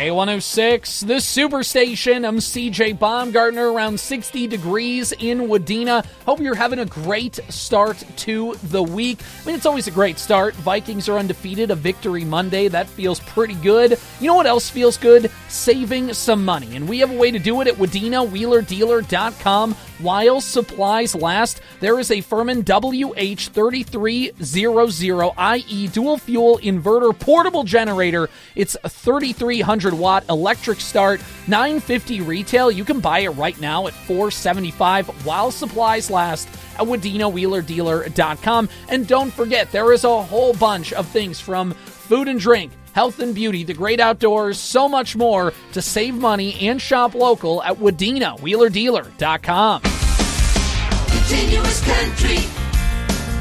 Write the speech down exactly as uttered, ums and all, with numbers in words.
K one oh six, the Superstation. I'm C J Baumgartner, around sixty degrees in Wadena. Hope you're having a great start to the week. I mean, it's always a great start. Vikings are undefeated, a victory Monday. That feels pretty good. You know what else feels good? Saving some money. And we have a way to do it at Wadena Wheeler Dealer dot com. While supplies last, there is a Furman W H thirty-three hundred, that is dual fuel inverter portable generator. It's a thirty-three hundred watt electric start, nine fifty retail. You can buy it right now at four seventy-five while supplies last at Wadena Wheeler Dealer dot com. And don't forget, there is a whole bunch of things from food and drink, health and beauty, the great outdoors, so much more to save money and shop local at Wadena Wheeler Dealer dot com. Continuous country.